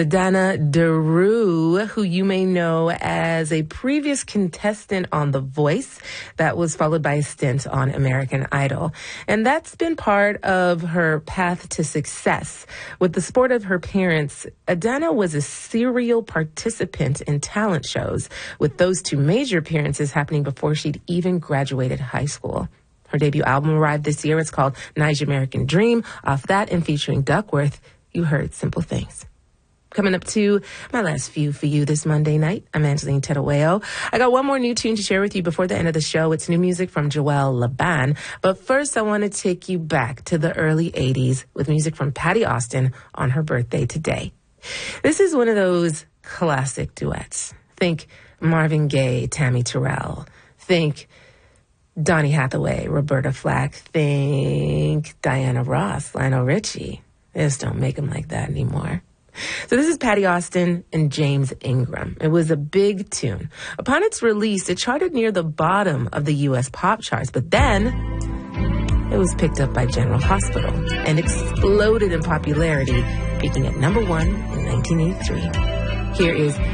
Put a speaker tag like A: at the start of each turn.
A: Dana Derue, who you may know as a previous contestant on The Voice that was followed by a stint on American Idol. And that's been part of her path to success. With the support of her parents, Adana was a serial participant in talent shows, with those two major appearances happening before she'd even graduated high school. Her debut album arrived this year. It's called Niger American Dream. Off that and featuring Duckworth, you heard Simple Things. Coming up to my last few for you this Monday night, I'm Angeline Tedaweo. I got one more new tune to share with you before the end of the show. It's new music from Joel Laban. But first, I want to take you back to the early 80s with music from Patti Austin on her birthday today. This is one of those classic duets. Think Marvin Gaye, Tammy Terrell. Think Donny Hathaway, Roberta Flack. Think Diana Ross, Lionel Richie. They just don't make them like that anymore. So this is Patti Austin and James Ingram. It was a big tune. Upon its release, it charted near the bottom of the U.S. pop charts, but then it was picked up by General Hospital and exploded in popularity, peaking at number 1 in 1983. Here is